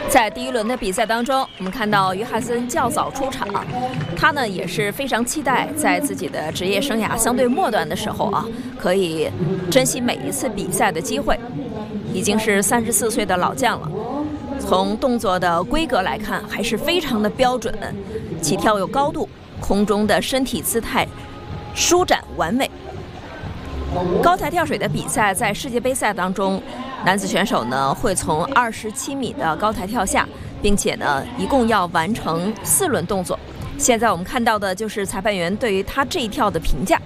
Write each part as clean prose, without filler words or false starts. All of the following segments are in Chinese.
在第一轮的比赛当中，我们看到约翰森较早出场，他呢也是非常期待在自己的职业生涯相对末端的时候可以珍惜每一次比赛的机会。已经是34岁的老将了，从动作的规格来看还是非常的标准，起跳有高度，空中的身体姿态舒展完美。高台跳水的比赛在世界杯赛当中，男子选手呢会从27米的高台跳下，并且呢一共要完成4轮动作。现在我们看到的就是裁判员对于他这一跳的评价。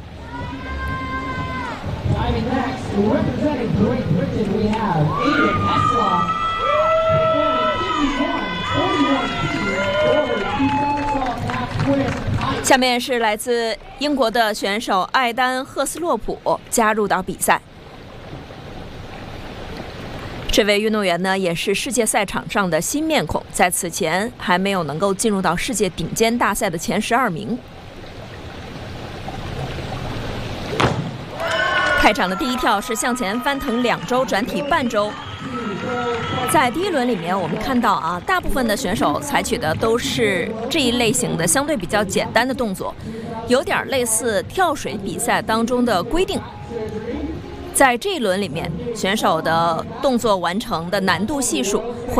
下面是来自英国的选手艾丹·赫斯洛普加入到比赛。这位运动员呢，也是世界赛场上的新面孔，在此前还没有能够进入到世界顶尖大赛的前12名。开场的第一跳是向前翻腾2周，转体半周。在第一轮里面，我们看到大部分的选手采取的都是这一类型的相对比较简单的动作，有点类似跳水比赛当中的规定。在这一轮里面，选手的动作完成的难度系数会